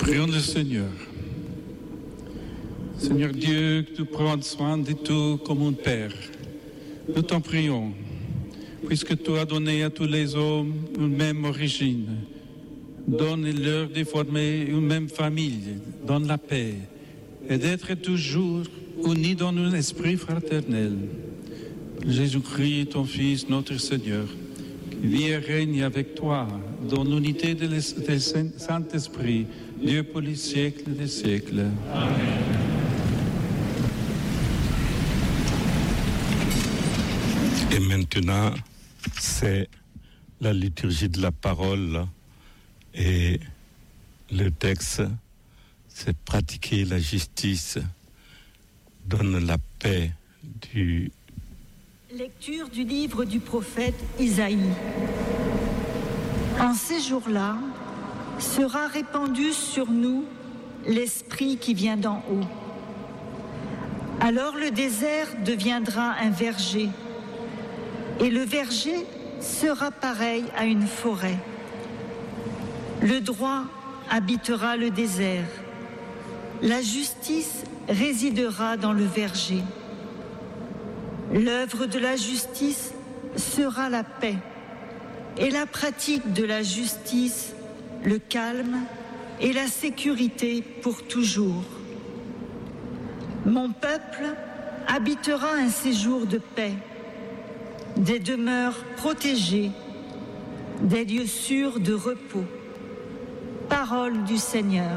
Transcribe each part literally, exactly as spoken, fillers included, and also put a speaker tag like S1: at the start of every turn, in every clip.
S1: Prions le Seigneur. Seigneur Dieu, que tu prends soin de tout comme un Père. Nous t'en prions, puisque tu as donné à tous les hommes une même origine. Donne-leur de former une même famille, dans la paix, et d'être toujours unis dans un esprit fraternel. Jésus-Christ, ton Fils, notre Seigneur, qui vit et règne avec toi dans l'unité du Saint-Esprit, Dieu pour les siècles des siècles. Amen.
S2: Et maintenant, c'est la liturgie de la parole et le texte, c'est pratiquer la justice, donne la paix du...
S3: Lecture du livre du prophète Isaïe. En ces jours-là, sera répandu sur nous l'esprit qui vient d'en haut. Alors le désert deviendra un verger, et le verger sera pareil à une forêt. Le droit habitera le désert, la justice résidera dans le verger. L'œuvre de la justice sera la paix, et la pratique de la justice, le calme et la sécurité pour toujours. Mon peuple habitera un séjour de paix, des demeures protégées, des lieux sûrs de repos. Parole du Seigneur.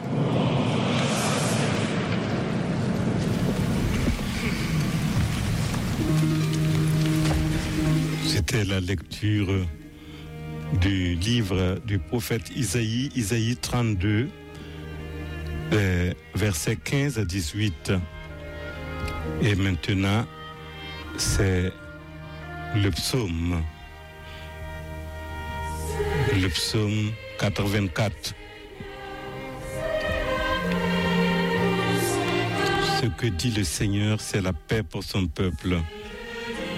S2: C'était la lecture du livre du prophète Isaïe, Isaïe trente-deux, euh, versets quinze à dix-huit. Et maintenant, c'est le psaume, le psaume quatre-vingt-quatre. Ce que dit le Seigneur, c'est la paix pour son peuple.